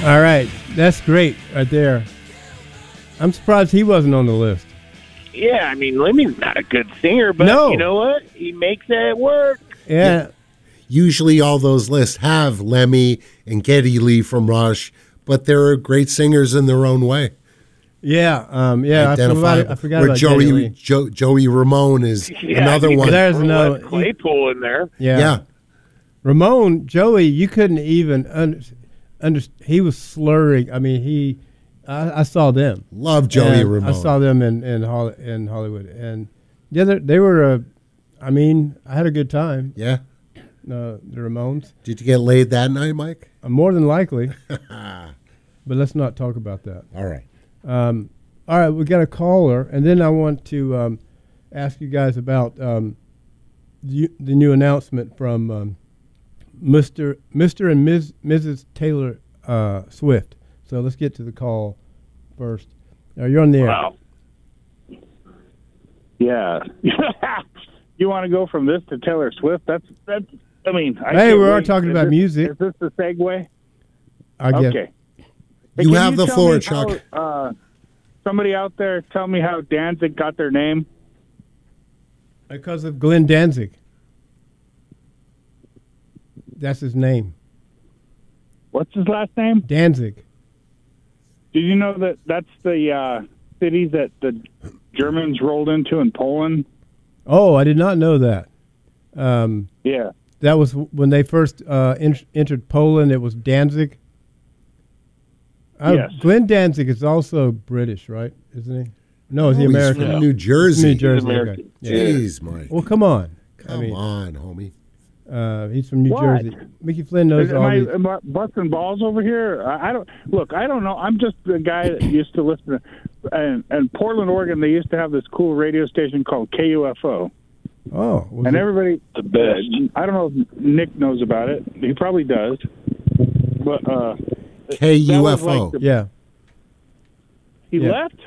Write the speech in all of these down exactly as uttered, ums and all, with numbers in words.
All right, that's great right there. I'm surprised he wasn't on the list. Yeah, I mean, Lemmy's not a good singer, but No. you know what? He makes it work. Yeah. Usually all those lists have Lemmy and Geddy Lee from Rush, but they're great singers in their own way. Yeah, um, yeah. I forgot, I forgot Where about Joey Geddy Lee. jo, Joey Ramone is Yeah, another you one. could There's throw no- Les Claypool in there. Yeah. Yeah. Ramon, Joey, you couldn't even under, under he was slurring. I mean, he, I, I saw them. Love Joey And Ramone. I saw them in in, Hol- in Hollywood, and yeah, they, they were. Uh, I mean, I had a good time. Yeah. Uh, the Ramones, Did you get laid that night, Mike? uh, more than likely. But let's not talk about that. All right. Um, all right, we got a caller, and then I want to um, ask you guys about um, the, the new announcement from um, Mister Mister and Miz Missus Taylor uh, Swift. So let's get to the call first. Now you're on the air. Wow. Yeah. You want to go from this to Taylor Swift? That's that's. I mean, I Hey, can't we are wait. talking Is about this- music. Is this the segue? I guess. Okay. Hey, You can have the tell floor, me Chuck. how, uh, somebody out there, tell me how Danzig got their name. Because of Glenn Danzig. That's his name. What's his last name? Danzig. Did you know that that's the uh, city that the Germans rolled into in Poland? Oh, I did not know that. Um, Yeah. that was w- when they first uh, en- entered Poland. It was Danzig. Uh, Yes. Glenn Danzig is also British, right? Isn't he? No, is he Oh, he's American? from New Jersey. New Jersey. American. Okay. Yeah. Jeez, Mike. Well, come on. Come I mean, on, homie. uh, he's from New What? Jersey. Mickey Flynn knows Am all I, these. am I busting balls over here? I I don't look. I don't know. I'm just the guy that used to listen. To, and, and Portland, Oregon, they used to have this cool radio station called K U F O, Oh, was and it- everybody. The best. I don't know if Nick knows about it. He probably does. But uh, K U F that was O. like the- yeah. he Yeah. left.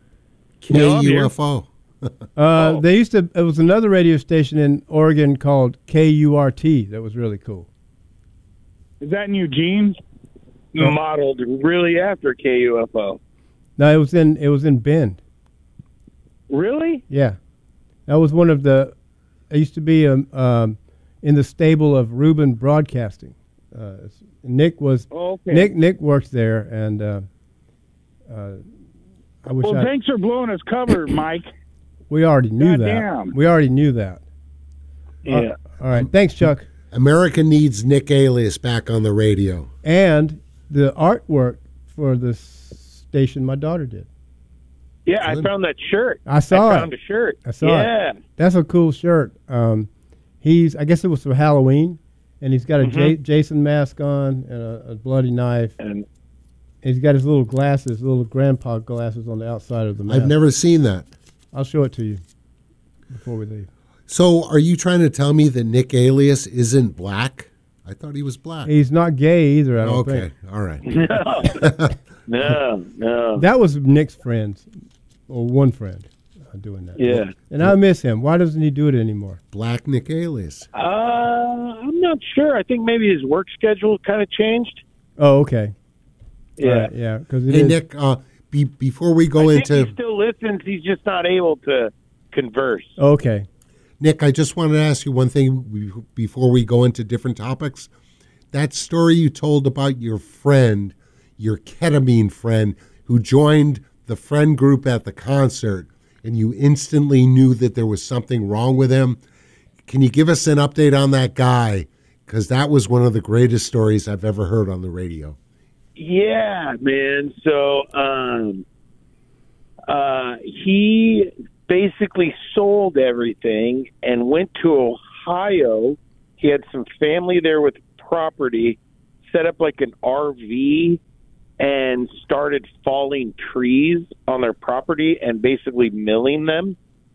K U F O. Uh, Oh. They used to. It was another radio station in Oregon called K U R T. That was really cool. Is that in Eugene? Modeled really after K U F O. No, it was in. It was in Bend. Really? Yeah, that was one of the. I used to be um, um, in the stable of Reuben Broadcasting. Uh, Nick was Oh, okay. Nick. Nick works there, and uh, uh, I wish Well, I. thanks for blowing us cover, Mike. We already knew that. Goddamn. We already knew that. Yeah. All right, thanks, Chuck. America needs Nick Alias back on the radio. And the artwork for the s- station my daughter did. Yeah, I Good. found that shirt. I saw I it. found a shirt. I saw yeah. it. That's a cool shirt. Um, he's, I guess it was for Halloween, and he's got a J- Jason mask on and a, a bloody knife. And And he's got his little glasses, little grandpa glasses on the outside of the mask. I've never seen that. I'll show it to you before we leave. So are you trying to tell me that Nick Alias isn't black? I thought he was black. He's not gay either, I don't Okay, think. all right. no, no. That was Nick's friends, or one friend uh, doing that. Yeah. And I miss him. Why doesn't he do it anymore? Black Nick Alias. Uh, I'm not sure. I think maybe his work schedule kind of changed. Oh, okay. Yeah. All right, yeah. Because Hey, Nick, uh, be, before we go I think into... he still listens. He's just not able to converse. Okay. Nick, I just wanted to ask you one thing be- before we go into different topics. That story you told about your friend, your ketamine friend, who joined the friend group at the concert, and you instantly knew that there was something wrong with him. Can you give us an update on that guy? Because that was one of the greatest stories I've ever heard on the radio. Yeah, man. So um, uh, he basically sold everything and went to Ohio. He had some family there with property, set up like an R V and started falling trees on their property and basically milling them,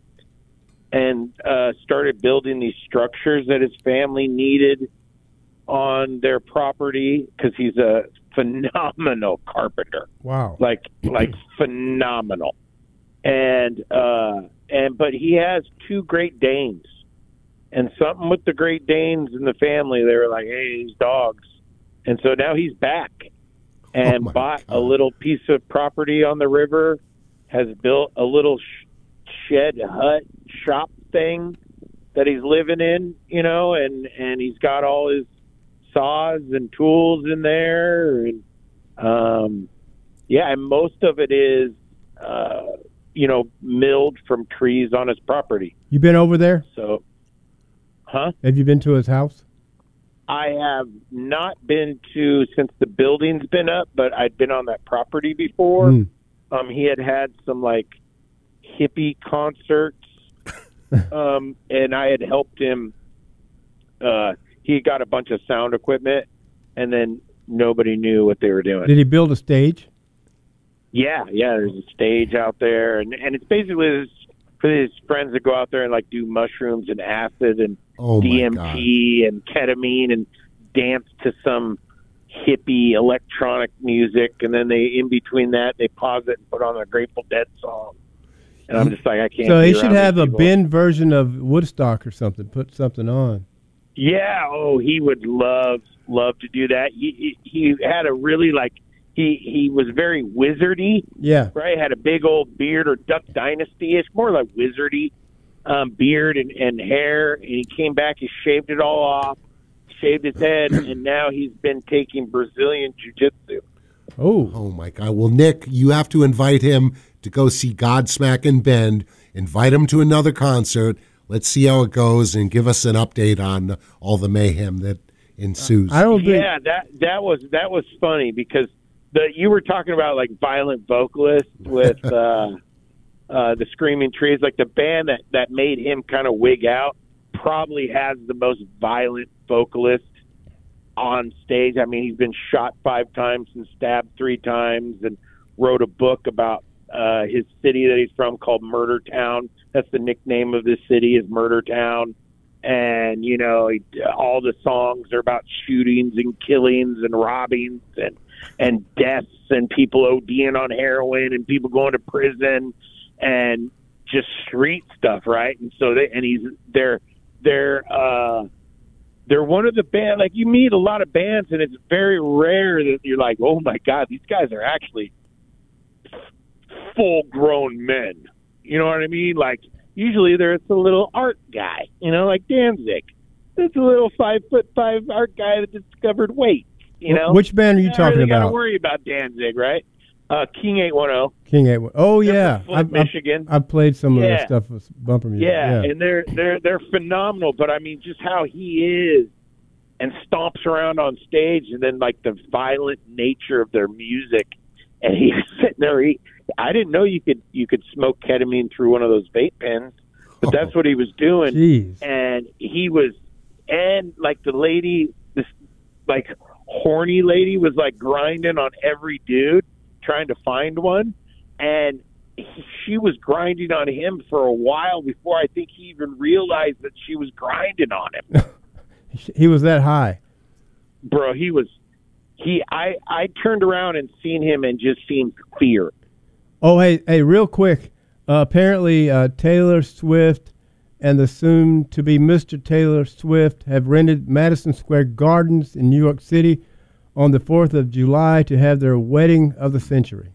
and uh, started building these structures that his family needed on their property because he's a phenomenal carpenter. Wow. Like like phenomenal. And uh and but he has two Great Danes. And something with the Great Danes in the family, they were like, hey, these dogs. And so now he's back. and my bought a God. little piece of property on the river, has built a little sh- shed hut shop thing that he's living in, you know, and, and he's got all his saws and tools in there. And, um, yeah, and most of it is, uh, you know, milled from trees on his property. You been over there? So, huh? Have you been to his house? I have not been to since the building's been up, but I'd been on that property before. Mm. Um, he had had some like hippie concerts, um, and I had helped him. Uh, he got a bunch of sound equipment, and then nobody knew what they were doing. Did he build a stage? Yeah, yeah. There's a stage out there, and and it's basically this, for his friends that go out there and like do mushrooms and acid and Oh, my D M T and ketamine and dance to some hippie electronic music, and then they, in between that, they pause it and put on a Grateful Dead song. And I'm just like, I can't. So be he should around have these a people. Ben version of Woodstock or something. Put something on. Yeah. Oh, he would love love to do that. He he, he had a really like he he was very wizardy. Yeah. Right. Had a big old beard or Duck Dynasty. It's more like wizardy um, beard and, and hair. And he came back. He shaved it all off. Shaved his head, and now he's been taking Brazilian jiu-jitsu. Oh. Oh, my God. Well, Nick, you have to invite him to go see Godsmack and Bend. Invite him to another concert. Let's see how it goes and give us an update on all the mayhem that ensues. I don't think. Yeah, that that was that was funny because the you were talking about like violent vocalists with uh, uh, the Screaming Trees, like the band that that made him kind of wig out. Probably has the most violent vocalist on stage. I mean, he's been shot five times and stabbed three times, and wrote a book about uh, his city that he's from called Murder Town. That's the nickname of this city, is Murder Town. And, you know, he, all the songs are about shootings and killings and robbings and, and deaths and people ODing on heroin and people going to prison and just street stuff, right? And so they, and he's, they're, they're, uh, they're one of the band, like you meet a lot of bands and it's very rare that you're like, oh my God, these guys are actually full grown men. You know what I mean? Like usually there's a little art guy, you know, like Danzig. It's a little five foot five art guy that discovered weight, you know? Which band are you I talking really gotta about? worry about Danzig, right? Uh, King eight one zero. King eight. Oh They're yeah, from I've, Flint, I've, Michigan. I've played some of Yeah. that stuff with bumper music. Yeah, Yeah, and they're they're they're phenomenal. But I mean, just how he is and stomps around on stage, and then like the violent nature of their music, and he's sitting there. He, I didn't know you could you could smoke ketamine through one of those vape pens, but that's what he was doing. Jeez. And he was, and like the lady, this like horny lady was like grinding on every dude trying to find one, and he, she was grinding on him for a while before I think he even realized that she was grinding on him. He was that high. Bro, he was he I I turned around and seen him and just seen fear. Oh, hey, hey, real quick. Uh, apparently, uh, Taylor Swift and the soon-to-be Mister Taylor Swift have rented Madison Square Gardens in New York City on the fourth of July to have their wedding of the century.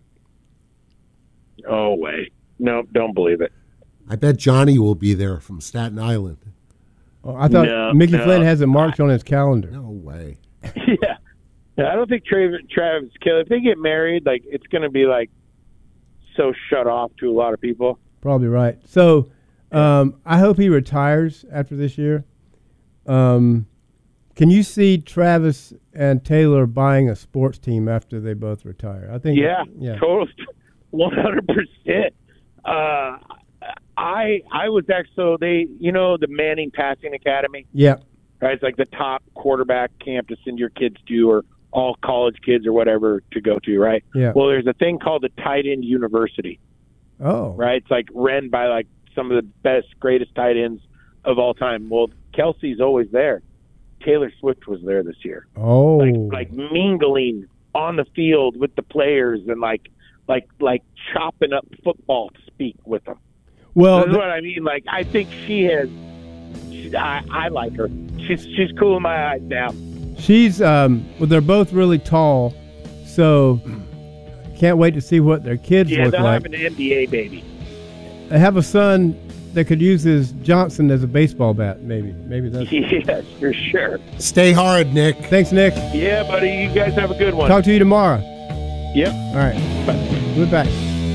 Oh wait. No, don't believe it. I bet Johnny will be there from Staten Island. Oh, I thought No, Mickey no. Flynn has it marked on his calendar. No way. Yeah. No, I don't think Travis, Travis Kelce, if they get married, like it's going to be like so shut off to a lot of people. Probably right. So um, I hope he retires after this year. Um, can you see Travis and Taylor buying a sports team after they both retire? I think. Yeah, Yeah. total, one hundred percent. Uh, I I was actually so they you know the Manning Passing Academy, Yeah. right? It's like the top quarterback camp to send your kids to, or all college kids or whatever to go to, right? Yeah. Well, there's a thing called the Tight End University, Oh. right? It's like run by like some of the best, greatest tight ends of all time. Well, Kelsey's always there. Taylor Swift was there this year. Oh. Like like mingling on the field with the players and like like like chopping up football speak with them. well, This is th- what I mean. Like I think she has. She, I I like her. She's she's cool in my eyes now. she's um. Well, they're both really tall, So can't wait to see what their kids Yeah, look they'll like. have an N B A baby. They have a son that could use his Johnson as a baseball bat, maybe. Maybe that's Yes, for sure. Stay hard, Nick. Thanks, Nick. Yeah, buddy. You guys have a good one. Talk to you tomorrow. Yep. All right. Bye. We're back.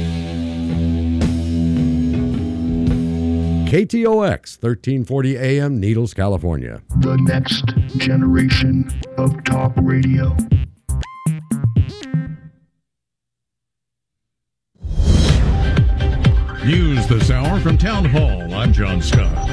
K T O X, thirteen forty A M, Needles, California. The next generation of talk radio. News this hour from Town Hall. I'm John Scott.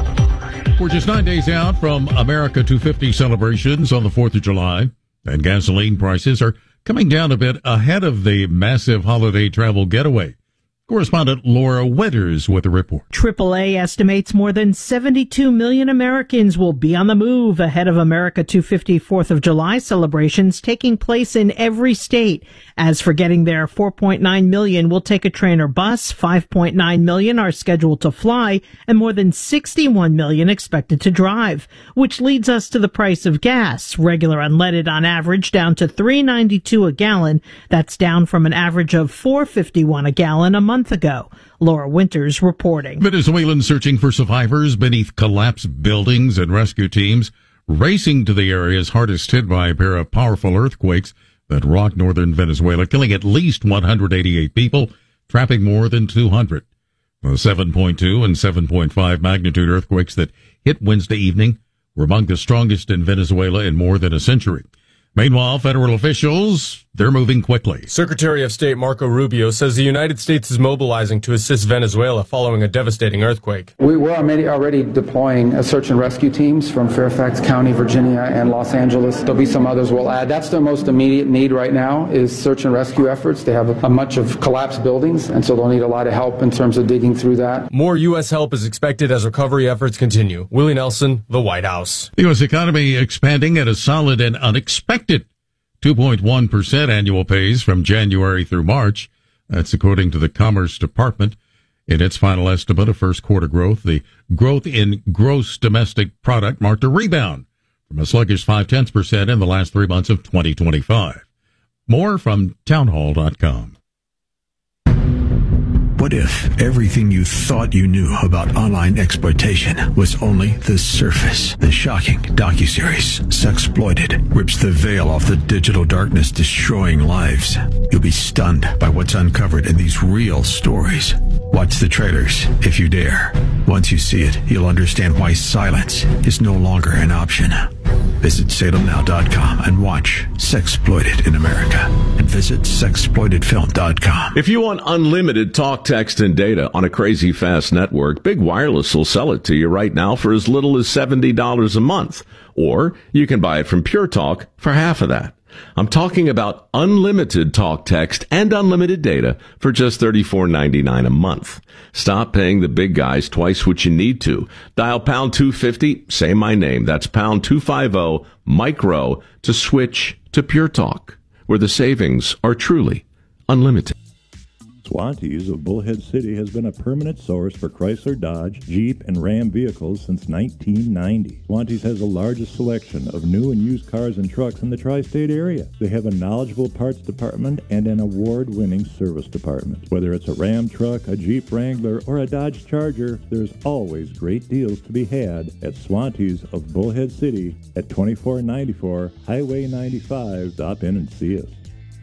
We're just nine days out from America two fifty celebrations on the fourth of July, and gasoline prices are coming down a bit ahead of the massive holiday travel getaway. Correspondent Laura Winters with a report. triple A estimates more than seventy-two million Americans will be on the move ahead of America two fifty fourth of July celebrations taking place in every state. As for getting there, four point nine million will take a train or bus, five point nine million are scheduled to fly, and more than sixty-one million expected to drive. Which leads us to the price of gas. Regular unleaded on average down to three ninety-two a gallon. That's down from an average of four fifty-one a gallon a month ago. Laura Winters reporting. Venezuelans searching for survivors beneath collapsed buildings and rescue teams racing to the areas hardest hit by a pair of powerful earthquakes that rocked northern Venezuela, killing at least one hundred eighty-eight people, trapping more than two hundred. The seven point two and seven point five magnitude earthquakes that hit Wednesday evening were among the strongest in Venezuela in more than a century. Meanwhile, federal officials, they're moving quickly. Secretary of State Marco Rubio says the United States is mobilizing to assist Venezuela following a devastating earthquake. We were already deploying a search and rescue teams from Fairfax County, Virginia, and Los Angeles. There'll be some others we'll add. That's their most immediate need right now is search and rescue efforts. They have a, a much of collapsed buildings, and so they'll need a lot of help in terms of digging through that. More U S help is expected as recovery efforts continue. Willie Nelson, the White House. The U S economy expanding at a solid and unexpected two point one percent annual pace from January through March. That's according to the Commerce Department. In its final estimate of first quarter growth, the growth in gross domestic product marked a rebound from a sluggish five tenths percent in the last three months of twenty twenty-five. More from townhall dot com. What if everything you thought you knew about online exploitation was only the surface? The shocking docuseries, Sexploited, rips the veil off the digital darkness, destroying lives. You'll be stunned by what's uncovered in these real stories. Watch the trailers, if you dare. Once you see it, you'll understand why silence is no longer an option. Visit Salem Now dot com and watch Sexploited in America. And visit Sexploited Film dot com. If you want unlimited talk, text, and data on a crazy fast network, Big Wireless will sell it to you right now for as little as seventy dollars a month. Or you can buy it from Pure Talk for half of that. I'm talking about unlimited talk, text, and unlimited data for just thirty-four ninety-nine a month. Stop paying the big guys twice what you need to. Dial pound two fifty, say my name. That's pound two fifty, micro, to switch to Pure Talk, where the savings are truly unlimited. Swantees of Bullhead City has been a permanent source for Chrysler, Dodge, Jeep, and Ram vehicles since nineteen ninety. Swantees has the largest selection of new and used cars and trucks in the tri-state area. They have a knowledgeable parts department and an award-winning service department. Whether it's a Ram truck, a Jeep Wrangler, or a Dodge Charger, there's always great deals to be had at Swantees of Bullhead City at twenty-four ninety-four Highway ninety-five. Stop in and see us.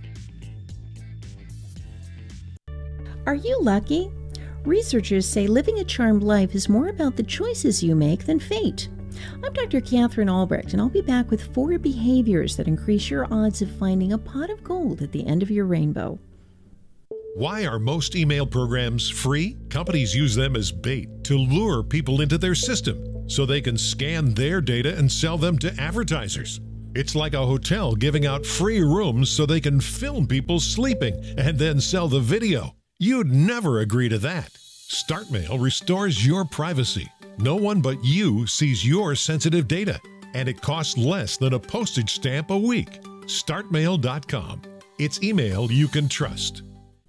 Are you lucky? Researchers say living a charmed life is more about the choices you make than fate. I'm Doctor Catherine Albrecht, and I'll be back with four behaviors that increase your odds of finding a pot of gold at the end of your rainbow. Why are most email programs free? Companies use them as bait to lure people into their system so they can scan their data and sell them to advertisers. It's like a hotel giving out free rooms so they can film people sleeping and then sell the video. You'd never agree to that. StartMail restores your privacy. No one but you sees your sensitive data, and it costs less than a postage stamp a week. Start Mail dot com. It's email you can trust.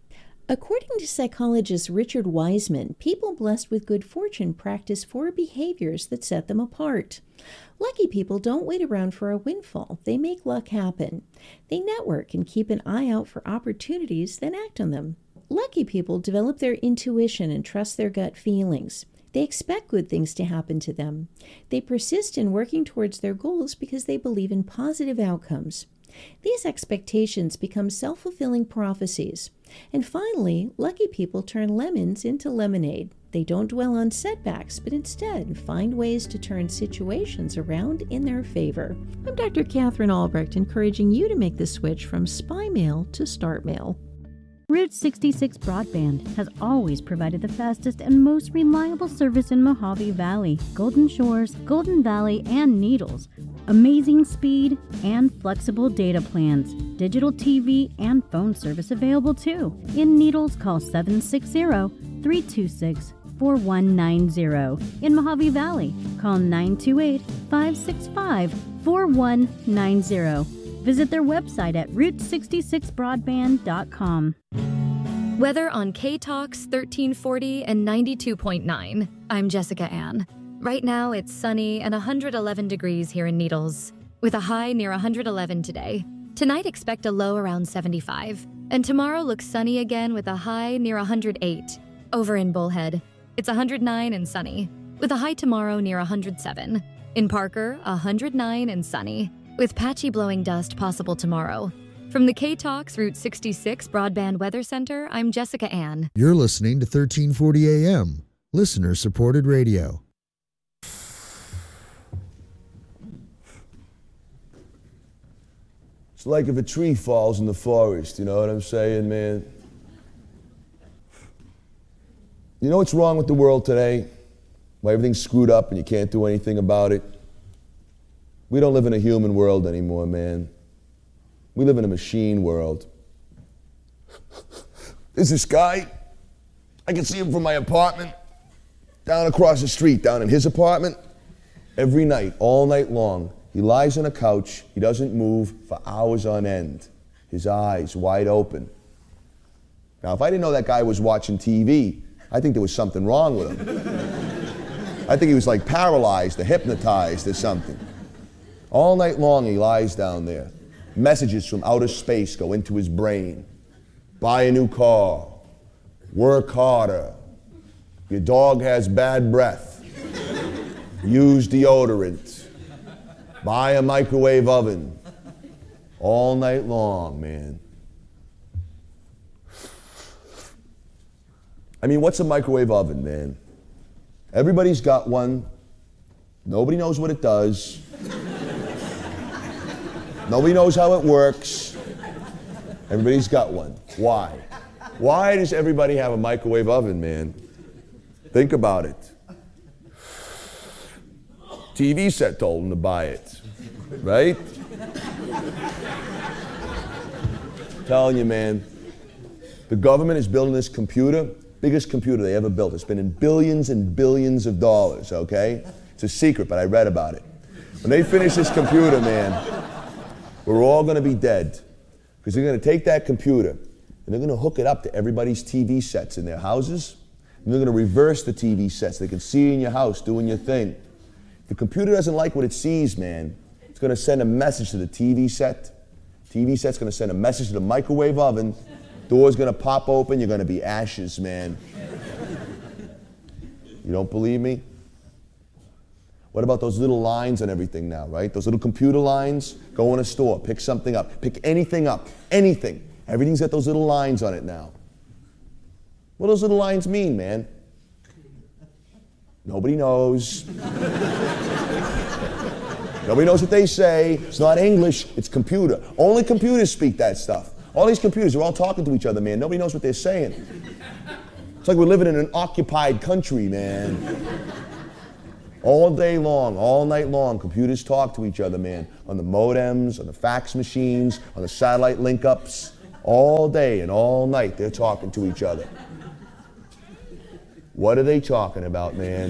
According to psychologist Richard Wiseman, people blessed with good fortune practice four behaviors that set them apart. Lucky people don't wait around for a windfall. They make luck happen. They network and keep an eye out for opportunities, then act on them. Lucky people develop their intuition and trust their gut feelings. They expect good things to happen to them. They persist in working towards their goals because they believe in positive outcomes. These expectations become self-fulfilling prophecies. And finally, lucky people turn lemons into lemonade. They don't dwell on setbacks, but instead find ways to turn situations around in their favor. I'm Doctor Catherine Albrecht, encouraging you to make the switch from spy mail to start mail. Route sixty-six Broadband has always provided the fastest and most reliable service in Mojave Valley, Golden Shores, Golden Valley, and Needles. Amazing speed and flexible data plans. Digital T V and phone service available too. In Needles, call seven six zero, three two six, four one nine zero. In Mojave Valley, call nine two eight, five six five, four one nine zero. Visit their website at route sixty-six broadband dot com. Weather on K-Talks thirteen forty and ninety-two point nine. I'm Jessica Ann. Right now it's sunny and one hundred eleven degrees here in Needles, with a high near one hundred eleven today. Tonight expect a low around seventy-five, and tomorrow looks sunny again with a high near one hundred eight. Over in Bullhead, it's one hundred nine and sunny, with a high tomorrow near one hundred seven. In Parker, one hundred nine and sunny, with patchy blowing dust possible tomorrow. From the K-Talks Route sixty-six Broadband Weather Center, I'm Jessica Ann. You're listening to thirteen forty A M, listener-supported radio. It's like if a tree falls in the forest, you know what I'm saying, man? You know what's wrong with the world today? Why everything's screwed up and you can't do anything about it? We don't live in a human world anymore, man. We live in a machine world. There's this guy. I can see him from my apartment, down across the street, down in his apartment. Every night, all night long, he lies on a couch. He doesn't move for hours on end. His eyes wide open. Now, if I didn't know that guy was watching T V, I think there was something wrong with him. I think he was like paralyzed or hypnotized or something. All night long, he lies down there. Messages from outer space go into his brain. Buy a new car. Work harder. Your dog has bad breath. Use deodorant. Buy a microwave oven. All night long, man. I mean, what's a microwave oven, man? Everybody's got one. Nobody knows what it does. Nobody knows how it works. Everybody's got one. Why? Why does everybody have a microwave oven, man? Think about it. T V set told them to buy it, right? I'm telling you, man, the government is building this computer, biggest computer they ever built. It's been in billions and billions of dollars, okay? It's a secret, but I read about it. When they finish this computer, man, we're all going to be dead, because they're going to take that computer and they're going to hook it up to everybody's T V sets in their houses, and they're going to reverse the T V sets. They can see you in your house doing your thing. If the computer doesn't like what it sees, man, it's going to send a message to the T V set. T V set's going to send a message to the microwave oven. Door's going to pop open. You're going to be ashes, man. You don't believe me? What about those little lines and everything now, right? Those little computer lines. Go in a store, pick something up. Pick anything up, anything. Everything's got those little lines on it now. What do those little lines mean, man? Nobody knows. Nobody knows what they say. It's not English, it's computer. Only computers speak that stuff. All these computers are all talking to each other, man. Nobody knows what they're saying. It's like we're living in an occupied country, man. All day long, all night long, computers talk to each other, man. On the modems, on the fax machines, on the satellite link-ups. All day and all night, they're talking to each other. What are they talking about, man?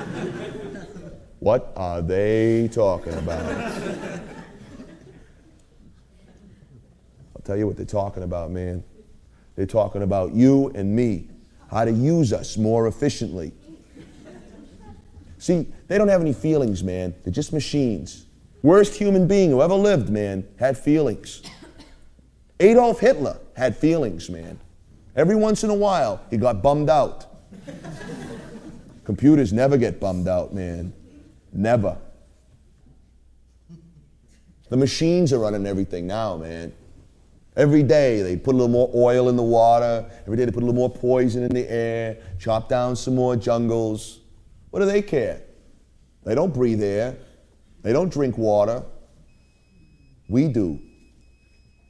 What are they talking about? I'll tell you what they're talking about, man. They're talking about you and me, how to use us more efficiently. See, they don't have any feelings, man. They're just machines. Worst human being who ever lived, man, had feelings. Adolf Hitler had feelings, man. Every once in a while, he got bummed out. Computers never get bummed out, man. Never. The machines are running everything now, man. Every day they put a little more oil in the water. Every day they put a little more poison in the air, chop down some more jungles. What do they care? They don't breathe air. They don't drink water. We do.